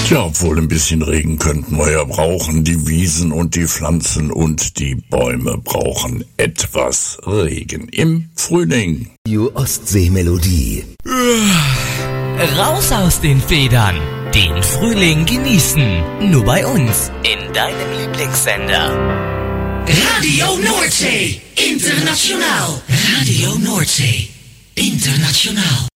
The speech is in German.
Ja, obwohl ein bisschen Regen könnten wir ja brauchen. Die Wiesen und die Pflanzen und die Bäume brauchen etwas Regen im Frühling. Die Ostsee-Melodie. Raus aus den Federn. Den Frühling genießen. Nur bei uns. In deinem Lieblingssender. Radio Noordzee. Internationaal. Radio Noordzee. Internationaal.